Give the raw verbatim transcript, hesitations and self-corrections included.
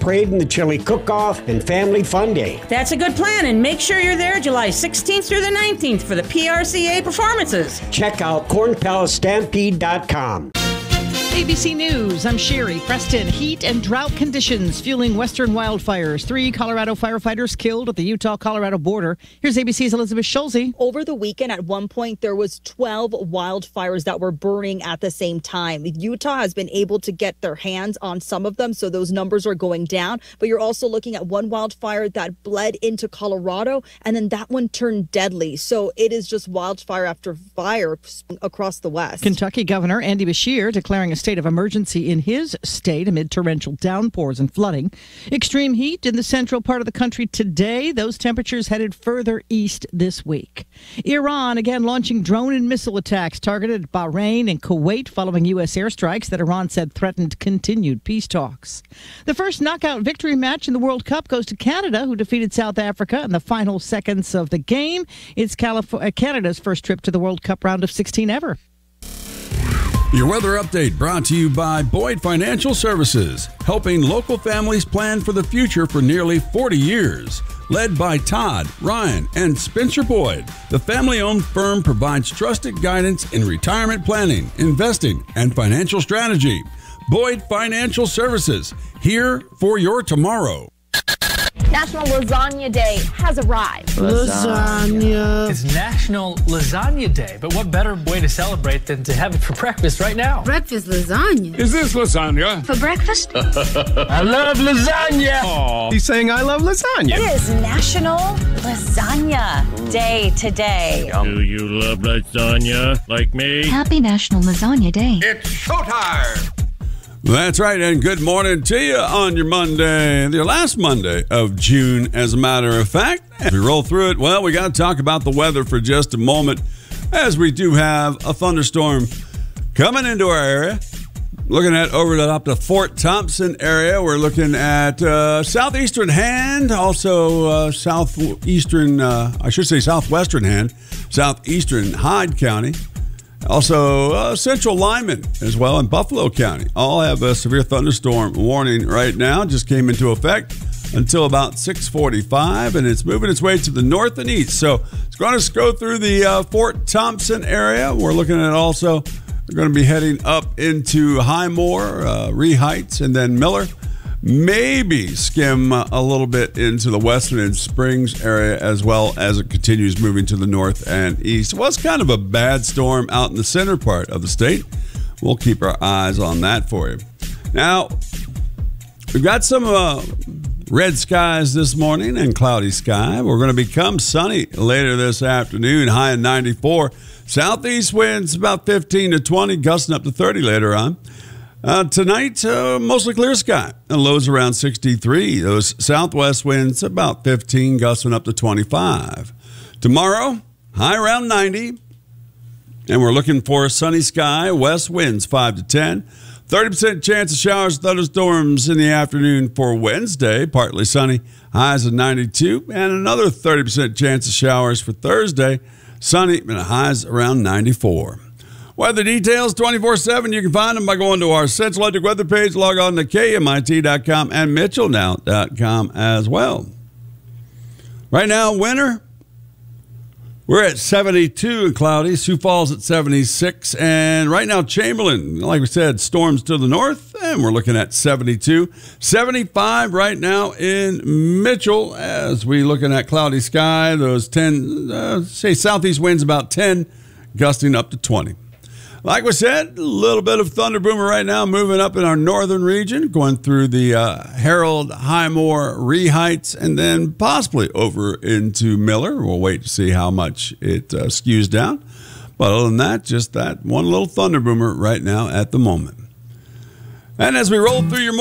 parade and the chili cook-off and family fun day. That's a good plan, and make sure you're there July sixteenth through the nineteenth for the P R C A performances. Check out corn palace stampede dot com. A B C News, I'm Sherry Preston. Heat and drought conditions fueling western wildfires. Three Colorado firefighters killed at the Utah-Colorado border. Here's A B C's Elizabeth Schulze. Over the weekend, at one point, there was twelve wildfires that were burning at the same time. Utah has been able to get their hands on some of them, so those numbers are going down. But you're also looking at one wildfire that bled into Colorado, and then that one turned deadly. So it is just wildfire after fire across the West. Kentucky Governor Andy Beshear declaring a state of emergency in his state amid torrential downpours and flooding. Extreme heat in the central part of the country today. Those temperatures headed further east this week. Iran again launching drone and missile attacks targeted at Bahrain and Kuwait following U S airstrikes that Iran said threatened continued peace talks. The first knockout victory match in the World Cup goes to Canada, who defeated South Africa in the final seconds of the game. It's California, Canada's first trip to the World Cup round of sixteen ever. Your weather update brought to you by Boyd Financial Services, helping local families plan for the future for nearly forty years. Led by Todd, Ryan, and Spencer Boyd, the family-owned firm provides trusted guidance in retirement planning, investing, and financial strategy. Boyd Financial Services, here for your tomorrow. National Lasagna Day has arrived. Lasagna. It's National Lasagna Day, but what better way to celebrate than to have it for breakfast right now? Breakfast lasagna. Is this lasagna? For breakfast? I love lasagna. Aww. He's saying I love lasagna. It is National Lasagna Day today. Do you love lasagna like me? Happy National Lasagna Day. It's showtime. That's right, and good morning to you on your Monday, your last Monday of June, as a matter of fact. As we roll through it, well, we got to talk about the weather for just a moment, as we do have a thunderstorm coming into our area. Looking at over the up to Fort Thompson area, we're looking at uh, southeastern Hand, also uh, southeastern, uh, I should say southwestern Hand, southeastern Hyde County. Also, uh, central Lyman as well in Buffalo County. All have a severe thunderstorm warning right now. Just came into effect until about six forty-five, and it's moving its way to the north and east. So it's going to go through the uh, Fort Thompson area. We're looking at also, we're going to be heading up into Highmore, uh, Ree Heights, and then Miller. Maybe skim a little bit into the Western and Springs area as well as it continues moving to the north and east. Well, it's kind of a bad storm out in the center part of the state. We'll keep our eyes on that for you. Now, we've got some uh, red skies this morning and cloudy sky. We're going to become sunny later this afternoon, high in ninety-four. Southeast winds about fifteen to twenty, gusting up to thirty later on. Uh, tonight, uh, mostly clear sky, and lows around sixty-three. Those southwest winds about fifteen, gusting up to twenty-five. Tomorrow, high around ninety, and we're looking for a sunny sky, west winds five to ten. thirty percent chance of showers, thunderstorms in the afternoon for Wednesday, partly sunny, highs of ninety-two, and another thirty percent chance of showers for Thursday, sunny, and highs around ninety-four. Weather details twenty-four seven. You can find them by going to our Central Electric weather page. Log on to K M I T dot com and Mitchell Now dot com as well. Right now, winter, we're at seventy-two and cloudy. Sioux Falls at seventy-six. And right now, Chamberlain, like we said, storms to the north. And we're looking at seventy-two. seventy-five right now in Mitchell as we looking at cloudy sky. Those ten, uh, say southeast winds about ten, gusting up to twenty. Like we said, a little bit of thunder boomer right now moving up in our northern region, going through the uh, Harold, Highmore, Ree Heights, and then possibly over into Miller. We'll wait to see how much it uh, skews down. But other than that, just that one little thunder boomer right now at the moment. And as we roll through your